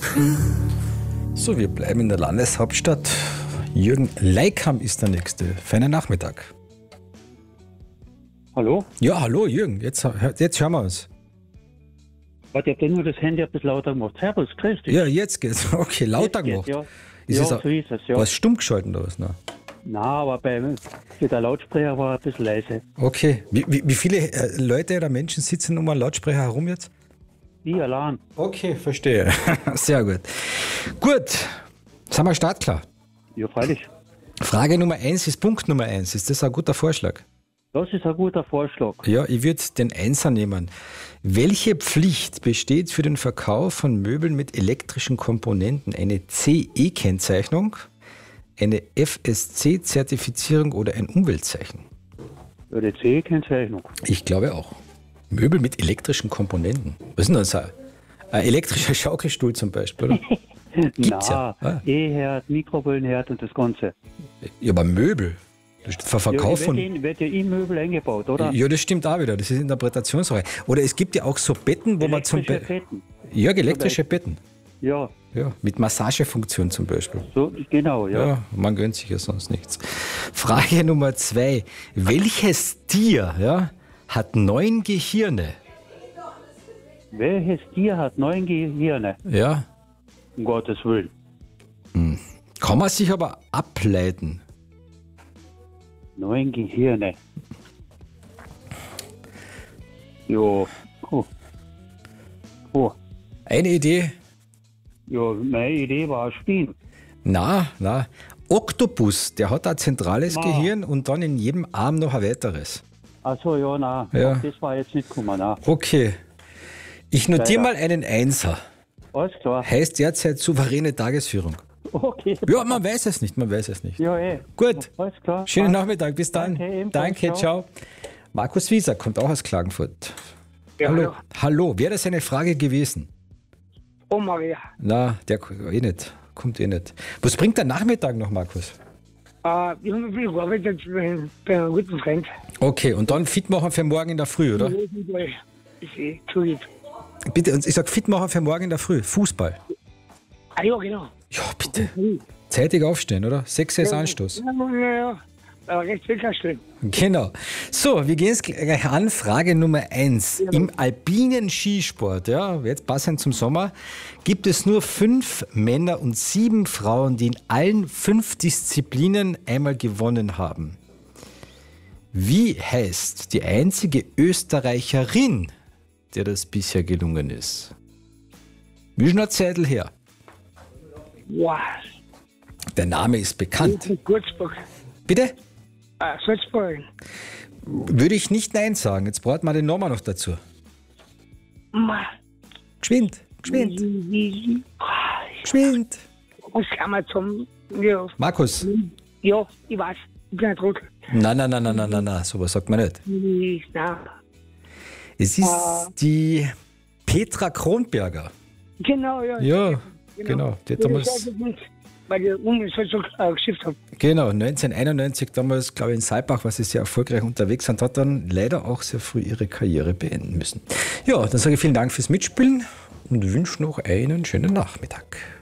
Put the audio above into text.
So, wir bleiben in der Landeshauptstadt. Jürgen Leikam ist der Nächste. Feinen Nachmittag. Hallo? Ja, hallo Jürgen, jetzt hören wir uns. Warte, ich habe nur das Handy ein bisschen lauter gemacht. Servus, grüß dich. Ja, jetzt geht's. Okay, lauter Jetzt gemacht. geht's, ja. Ist Ja, es so ist es, ja. Was stumm geschalten oder was? Nein. Nein, aber für der Lautsprecher war ein bisschen leise. Okay, wie viele Leute oder Menschen sitzen um einen Lautsprecher herum jetzt? Ich allein. Okay, verstehe. Sehr gut. Gut, sind wir startklar. Ja, freilich. Frage Nummer 1 ist Punkt Nummer 1. Ist das ein guter Vorschlag? Das ist ein guter Vorschlag. Ja, ich würde den Einser nehmen. Welche Pflicht besteht für den Verkauf von Möbeln mit elektrischen Komponenten? Eine CE-Kennzeichnung, eine FSC-Zertifizierung oder ein Umweltzeichen? Ja, die CE-Kennzeichnung. Ich glaube auch. Möbel mit elektrischen Komponenten. Was ist denn das? Ein elektrischer Schaukelstuhl zum Beispiel, oder? Gibt's ja. E-Herd, Mikrowellenherd und das Ganze. Ja, aber Möbel. Das steht für Verkauf von... Wird ja in Möbel eingebaut, oder? Ja, das stimmt auch wieder. Das ist Interpretationssache. Oder es gibt ja auch so Betten, wo man zum Beispiel... Betten. Ja, elektrische Betten. Ja, Ja, mit Massagefunktion zum Beispiel. so, genau, ja. Ja, man gönnt sich ja sonst nichts. Frage Nummer 2. Welches Tier hat 9 Gehirne? Welches Tier hat 9 Gehirne? Ja, Um Gottes Willen. kann man sich aber ableiten. 9 Gehirne. Jo. Eine Idee? Ja, meine Idee war Spielen. Na. Oktopus, der hat ein zentrales Ma. Gehirn und dann in jedem Arm noch ein weiteres. Achso, ja, nein. Ja. Das war jetzt nicht gekommen, nein. Okay. Ich notiere Ja. mal einen Einser. Alles klar. Heißt derzeit souveräne Tagesführung. Okay. Ja, man weiß es nicht. Ja, eh. Gut. Alles klar. Schönen Nachmittag, bis dann. Danke, ebenfalls. Danke, ciao. Markus Wieser kommt auch aus Klagenfurt. Ja, Hallo. Hallo, wäre das eine Frage gewesen? Oh Maria, Der eh nicht. Kommt eh nicht. Was bringt der Nachmittag noch, Markus? ich habe viel gearbeitet bei einem guten Freund. Okay, und dann fit machen für morgen in der Früh, oder? Ich sehe, zugib. Bitte, ich sag fit machen für morgen in der Früh. Fußball. Ah ja, genau. Ja, bitte. Zeitig aufstehen, oder? 6 ist Anstoß. Ja. Recht viel stellen. Genau. So, wir gehen es gleich an. Frage Nummer 1. Im alpinen Skisport, jetzt passend zum Sommer, gibt es nur 5 Männer und 7 Frauen, die in allen 5 Disziplinen einmal gewonnen haben. Wie heißt die einzige Österreicherin, der das bisher gelungen ist? Wie schon eine Zeitl her. Wow. Der Name ist bekannt. Würzburg. Bitte? Salzburg. Würde ich nicht Nein sagen. Jetzt braucht man den Namen noch dazu. Ma. Geschwind. Was kann man zum... Ja, Markus. ja, ich weiß. Ich bin ein Trottel. Na, sowas sagt man nicht. Nein. Es ist die Petra Kronberger. Genau, ja. Ja, genau. Die hat damals, Weil die Uni so geschifft haben. genau, 1991 damals, glaube ich, in Saalbach, war sie sehr erfolgreich unterwegs und hat dann leider auch sehr früh ihre Karriere beenden müssen. Ja, dann sage ich vielen Dank fürs Mitspielen und wünsche noch einen schönen Nachmittag.